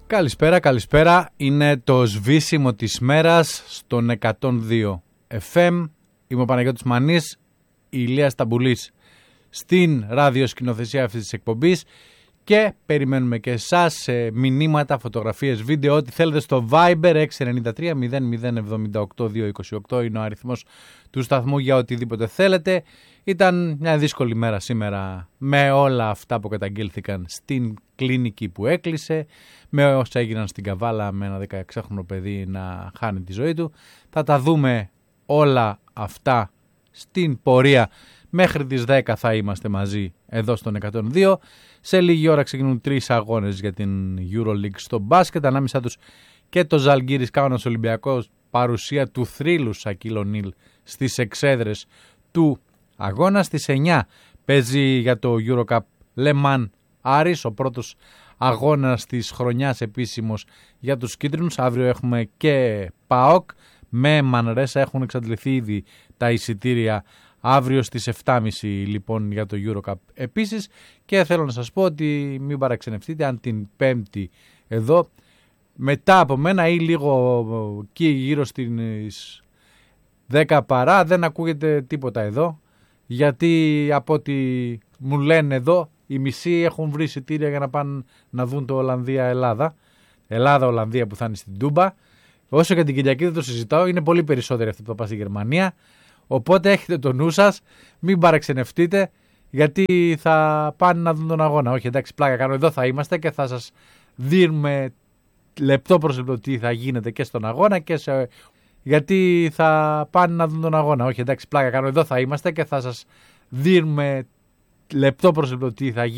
Καλησπέρα. Είναι το σβήσιμο της μέρας στον 102 FM. Είμαι ο Παναγιώτης Μανής, η Ηλίας Ταμπουλής στην ραδιοσκηνοθεσία αυτής της εκπομπής και περιμένουμε και εσάς σε μηνύματα, φωτογραφίες, βίντεο, ό,τι θέλετε στο Viber 693 0078 228 είναι ο αριθμός του σταθμού για οτιδήποτε θέλετε. Ήταν μια δύσκολη μέρα σήμερα με όλα αυτά που καταγγέλθηκαν στην κλινική που έκλεισε, με όσα έγιναν στην Καβάλα με ένα 16χρονο παιδί να χάνει τη ζωή του. Θα τα δούμε όλα αυτά στην πορεία. Μέχρι τις 10 θα είμαστε μαζί εδώ στον 102. Σε λίγη ώρα ξεκινούν 3 αγώνες για την EuroLeague στο μπάσκετ. Ανάμεσα τους και το Ζαλγκίρις Κάουνας Ολυμπιακός, παρουσία του θρύλου Σακίλ Ονίλ στις εξέδρες του αγώνα. Στις 9 παίζει για το EuroCup Le Mans Άρης, ο πρώτος αγώνας της χρονιάς επίσημος για τους κίτρινους. Αύριο έχουμε και ΠΑΟΚ με Μανρέσα, έχουν εξαντληθεί ήδη τα εισιτήρια. Αύριο στις 7.30 λοιπόν για το EuroCup επίσης, και θέλω να σας πω ότι μην παραξενευτείτε αν την Πέμπτη εδώ μετά από μένα ή λίγο εκεί γύρω στις 10 παρά δεν ακούγεται τίποτα εδώ, γιατί από ό,τι μου λένε εδώ οι μισοί έχουν βρει εισιτήρια για να πάνε να δουν το Ολλανδία-Ελλάδα. Ελλάδα-Ολλανδία που θα είναι στην Τούμπα. Όσο και την Κυριακή δεν το συζητάω, είναι πολύ περισσότεροι αυτοί που θα πάνε στη Γερμανία. Οπότε έχετε το νου σας, μην παραξενευτείτε, γιατί θα πάνε να δουν τον αγώνα. Όχι, εντάξει, πλάκα κάνω, εδώ θα είμαστε και θα σας δίνουμε λεπτό προς λεπτό τι θα γίνεται και στον αγώνα και σε... γιατί θα πάνε να δουν τον αγώνα. Όχι, εντάξει, πλάκα κάνω, εδώ θα είμαστε και θα σας δίνουμε λεπτό προς λεπτό τι θα γίνει